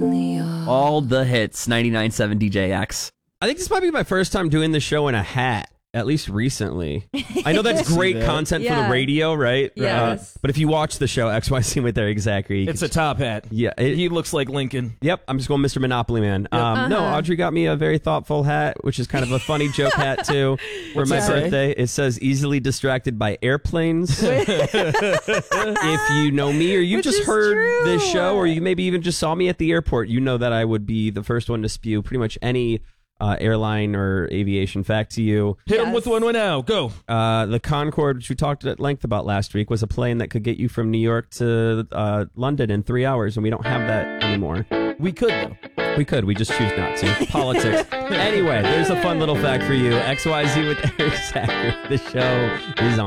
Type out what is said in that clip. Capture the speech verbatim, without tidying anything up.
All the hits, ninety-nine point seven D J X. I think this might be my first time doing the show in a hat. At least recently. I know that's great that. content Yeah. for the radio, right? Yes. Uh, but if you watch the show, X Y Z with their exactly. It's a top hat. Yeah. It, He looks like Lincoln. Yep, I'm just going Mister Monopoly Man. Um, Uh-huh. No, Audrey got me a very thoughtful hat, which is kind of a funny joke hat too. For What's my it say? birthday, it says "easily distracted by airplanes." If you know me, or you Which just is heard true. this show, or you maybe even just saw me at the airport, you know that I would be the first one to spew pretty much any uh, airline or aviation fact to you. Hit him Yes. with one now. Go. Uh, the Concorde, which we talked at length about last week, was a plane that could get you from New York to uh, London in three hours, and we don't have that anymore. We could, though. We could. We just choose not to. Politics. Anyway, there's a fun little fact for you. X Y Z with Eric Sacker. The show is on.